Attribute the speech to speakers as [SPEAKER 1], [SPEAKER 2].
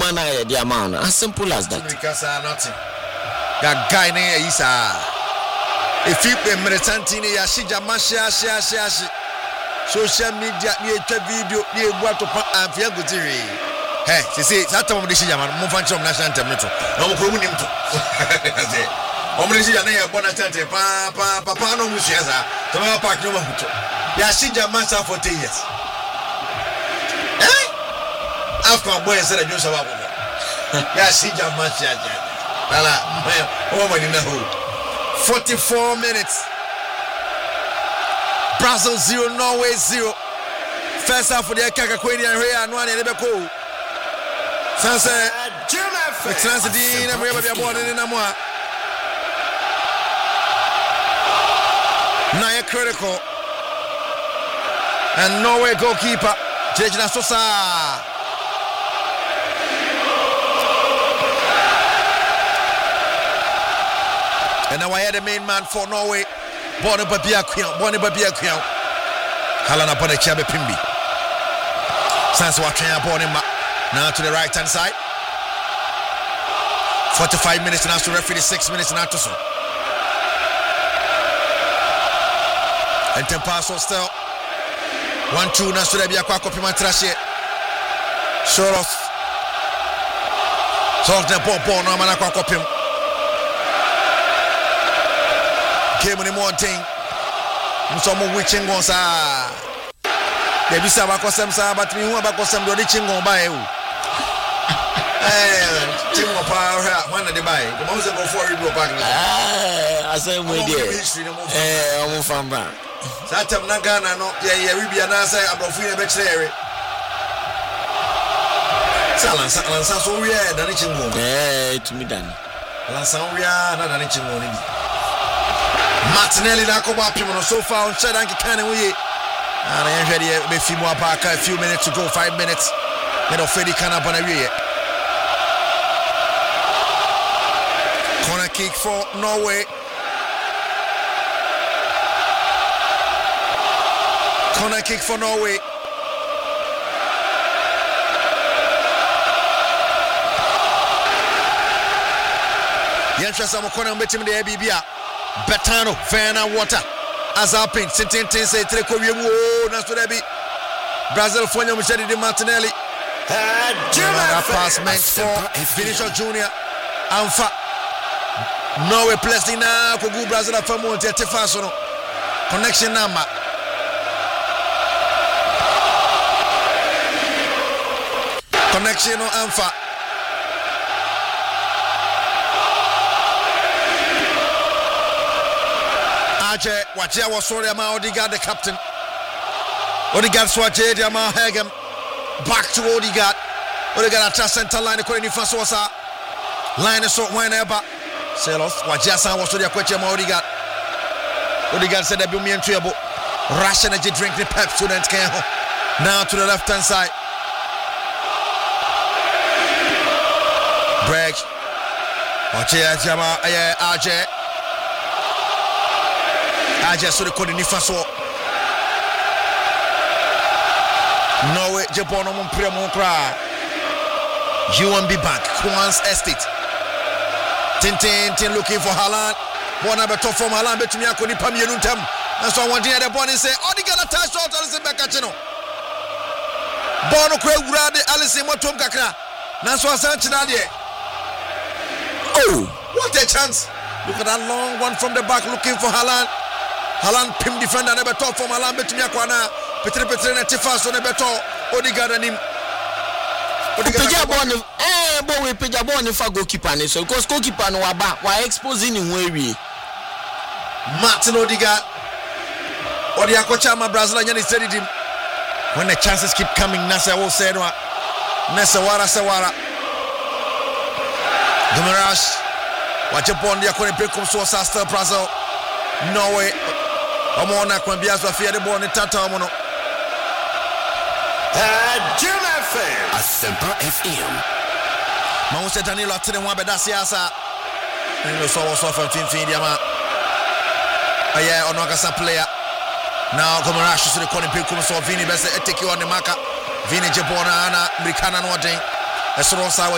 [SPEAKER 1] Wana the amount. As simple as that.
[SPEAKER 2] Because nothing. That guy named Isa. If you pay Meritantini, Yashija Masha, social media, near video, near what to put and feel good. Hey, she says that time of the Shijaman, Mofancho National Terminator. No problem. Omrisia na bona tante papa no musiasa to ma park no mahuto ya shija massa for 10 years after boy said you so babo ya shija massa ala o ma ni na ho 44 minutes Brazil 0 Norway 0 first half for the kaka kwani an hwe anu an be ko sanse transidi na mwe ba bo ni na mo a now you're critical. And Norway goalkeeper Jejina Sosa. And now I had the main man for Norway. Bonnie Babia Kwion. Halana Bonnie Chabe Pimbi. Sans watching upon him now to the right hand side. 45 minutes now to referee, 6 minutes now to so. And Tempaso still 1-2 na so bia kwa kopima trashe Soros the ball no mana kwa kopim game ni mountain musomo witching gon sa de bisa ba kosem sa but mi hu ba kosem do de chingon ba e o chingon pa ha wan de bai ko mo se go for you back
[SPEAKER 1] asem we there omo famba
[SPEAKER 2] Satam Nagana no ya Ribia na say abrofine be kire Lansa so we da ni chingo
[SPEAKER 1] tumi dan
[SPEAKER 2] Lansa we na da ni chingo ni Martinelli na ko ba pimo no so far on shed anke kan we ana yan hwede be fi mu apaka a few minutes to go 5 minutes let Ofedi kana bana we corner kick for Norway. Corner kick for Norway. Yantrasa mo corner metim de bibia. Betano, Fena Water. Azapin, Sintin say Treco Yemu, na so debi. Brazil Fonyo Michel de Martinelli. Pass meant for Vinicius Junior. Anfa. Norway plastic na Kogu Brazil Famo Tefaso. Connection number. Connection on Anfa. Aje Wachia was sorry about Odegaard, the captain. Odegaard Swaje, the Amar Hagem. Back to Odegaard. Odegaard at center line, the Korean Fasosa. Line is so whenever. Selos, Wajasa was to the question Odegaard. Odegaard said that be in trouble. Rush energy drink the pep students can. Now to the left hand side. Break. Wachia Jama Aje. Aje so the code ni faso. Norway Japan on premo cry. UMB Bank, Quans Estate. Tintin looking for Haaland. One number top from Haaland between Yakoni Pamianuntam. And so one day the body say, oh, the got a touch shot, Alison Becacino. Bono Crowd, Alison Motom Kakra. Nanswa Sanchinadie. Oh, what a chance! Look at that long one from the back looking for Haaland. Haaland pim defender never top from Haaland between Yakwana. Petre na Tifaso never top. Odegaard and him.
[SPEAKER 1] But we pay Jabon if I goalkeeper, so because goalkeeper no aba, why exposing him where we
[SPEAKER 2] Martin Odegaard. Odiakochama Brazilian is ready him. When the chances keep coming, Nasa will say no. Sawara. Dumerash. Watch upon the Akone Pecum so Sasta Brazil. Norway. Amona Kwambiazo fear the born in Tata Mono.
[SPEAKER 3] Asempa FM.
[SPEAKER 2] Mausa Danilo atene wa bedasi asa. Danilo so from Findiama. Aya ono akasa player. Now come rush to the corner pick come so Vini best take you on the marker. Vini Jabona ana Brikana no den. Esro sa